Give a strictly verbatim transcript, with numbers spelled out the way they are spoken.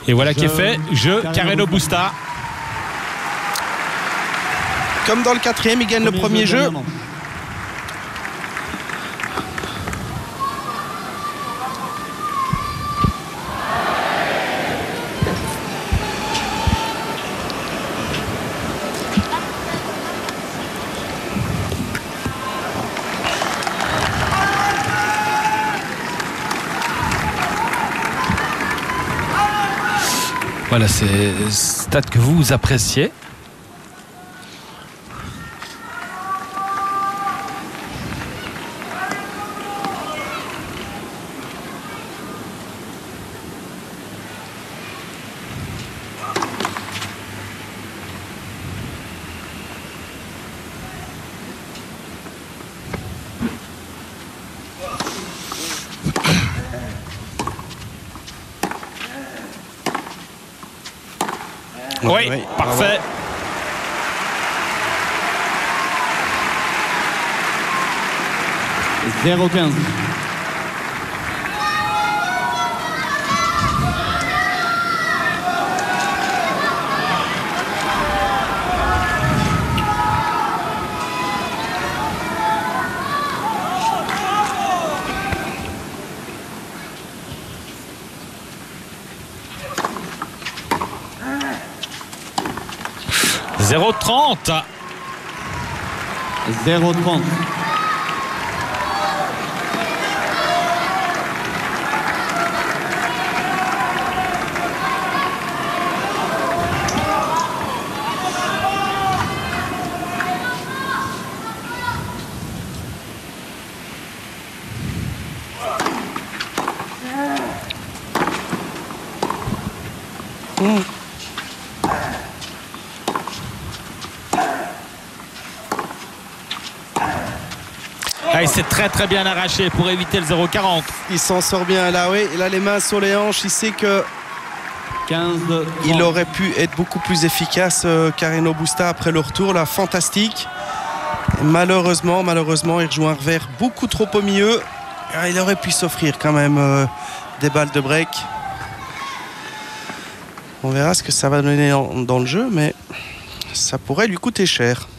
Et voilà qui est fait. Jeu Carreno Busta. Comme dans le quatrième, il gagne le premier jeu. Voilà, c'est le stade que vous appréciez. Oui, oui, parfait. zéro quinze. zéro trente. zéro trente. Mmh. Ah, il s'est très très bien arraché pour éviter le zéro quarante. Il s'en sort bien là, oui. Il a les mains sur les hanches. Il sait que quinze, il aurait pu être beaucoup plus efficace, euh, Carreno Busta, après le retour là, fantastique. Et malheureusement, malheureusement, il rejoint un revers beaucoup trop au milieu. Ah, il aurait pu s'offrir quand même euh, des balles de break. On verra ce que ça va donner dans, dans le jeu, mais ça pourrait lui coûter cher.